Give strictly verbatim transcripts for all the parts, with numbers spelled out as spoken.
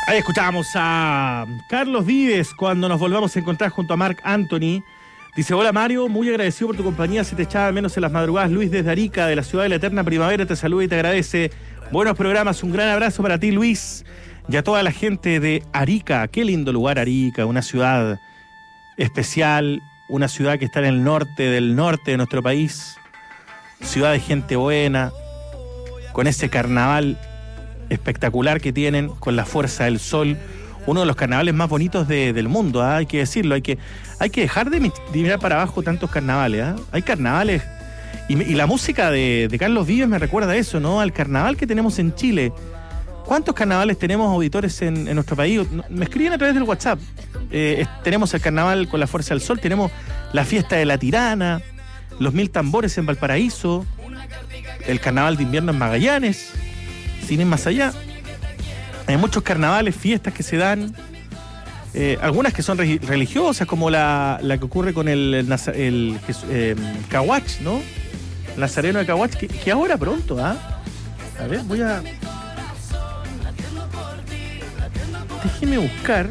Ahí escuchamos a Carlos Vives cuando nos volvamos a encontrar junto a Marc Anthony. Dice: hola Mario, muy agradecido por tu compañía, se te echaba de menos en las madrugadas. Luis desde Arica, de la ciudad de la eterna primavera, te saluda y te agradece. Buenos programas, un gran abrazo para ti, Luis, y a toda la gente de Arica. Qué lindo lugar Arica, una ciudad especial, una ciudad que está en el norte del norte de nuestro país, ciudad de gente buena, con ese carnaval espectacular que tienen, con la fuerza del sol, uno de los carnavales más bonitos de, del mundo, ¿eh? Hay que decirlo, hay que, hay que dejar de, de mirar para abajo tantos carnavales, ¿eh? Hay carnavales, y, y la música de, de Carlos Vives me recuerda a eso, ¿no? Al carnaval que tenemos en Chile. ¿Cuántos carnavales tenemos auditores en, en nuestro país? Me escriben a través del WhatsApp. Eh, es, tenemos el carnaval con la fuerza del sol, tenemos la fiesta de la Tirana, los mil tambores en Valparaíso, el carnaval de invierno en Magallanes, sin ir más allá. Hay muchos carnavales, fiestas que se dan, eh, algunas que son re- religiosas, como la, la que ocurre con el, el, el eh, Caguach, ¿no? Nazareno de Caguach, que, que ahora pronto, ¿ah? ¿eh? A ver, voy a... Déjeme buscar.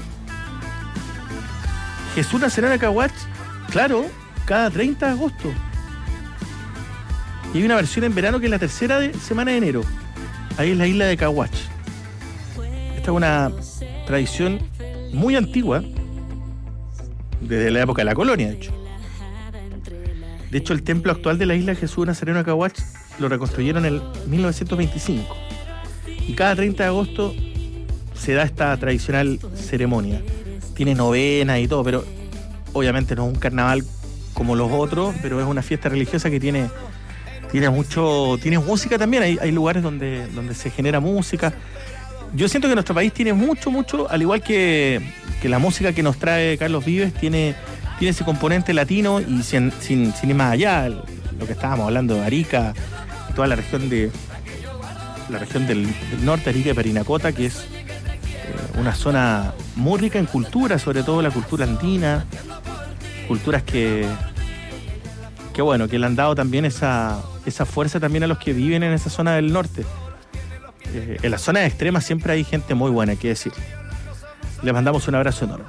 Jesús Nazareno de Caguach, claro, cada treinta de agosto. Y hay una versión en verano que es la tercera de, semana de enero. Ahí es la isla de Caguach. Esta es una tradición muy antigua, desde la época de la colonia, de hecho. De hecho, el templo actual de la isla de Jesús Nazareno de Caguach lo reconstruyeron en el mil novecientos veinticinco. Y cada treinta de agosto se da esta tradicional ceremonia. Tiene novenas y todo, pero obviamente no es un carnaval como los otros, pero es una fiesta religiosa que tiene... Tiene mucho, tiene música también, hay, hay lugares donde, donde se genera música. Yo siento que nuestro país tiene mucho, mucho, al igual que, que la música que nos trae Carlos Vives, tiene, tiene ese componente latino y sin, sin, sin ir más allá, lo que estábamos hablando de Arica, toda la región de la región del, del norte, Arica y Parinacota, que es eh, una zona muy rica en cultura, sobre todo la cultura andina, culturas que, que bueno, que le han dado también esa... esa fuerza también a los que viven en esa zona del norte. Eh, en las zonas extremas siempre hay gente muy buena, hay que decir. Les mandamos un abrazo enorme.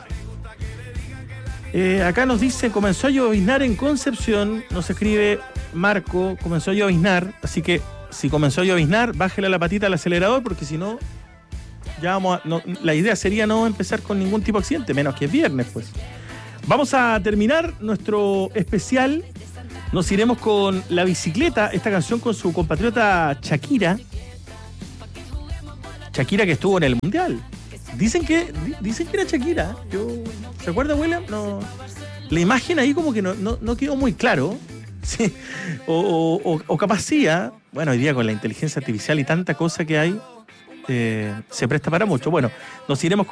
Eh, acá nos dice: comenzó a lloviznar en Concepción, nos escribe Marco, comenzó a lloviznar, así que si comenzó a lloviznar, bájele la patita al acelerador, porque si no, ya vamos a, no, la idea sería no empezar con ningún tipo de accidente, menos que es viernes, pues. Vamos a terminar nuestro especial. Nos iremos con La Bicicleta, esta canción con su compatriota Shakira. Shakira que estuvo en el Mundial. Dicen que dicen que era Shakira. Yo, ¿se acuerda, William? No, la imagen ahí como que no, no, no quedó muy claro. Sí. O, o, o capaz sí, ¿eh? Bueno, hoy día con la inteligencia artificial y tanta cosa que hay, eh, se presta para mucho. Bueno, nos iremos con